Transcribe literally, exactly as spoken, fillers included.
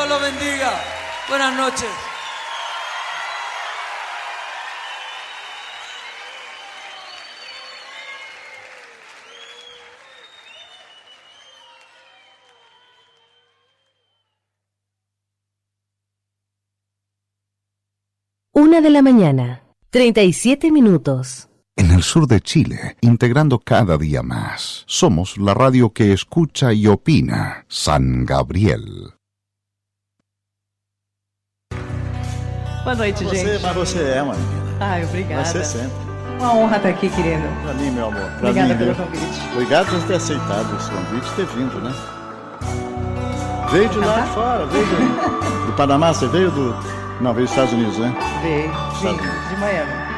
Dios los bendiga. Buenas noches. Una de la mañana, treinta y siete minutos. En el sur de Chile, integrando cada día más, somos la radio que escucha y opina. San Gabriel. Boa noite, você, gente. Mas você é uma menina. Ai, obrigada. Você sempre. Uma honra estar aqui, querido. Pra mim, meu amor. Pra Obrigada mim, pelo viu? convite. Obrigado por ter aceitado esse convite e ter vindo, né? Veio de lá de fora, veio do, do Panamá, você veio do... Não, veio dos Estados Unidos, né? Veio, Estados vim, Unidos. de Miami.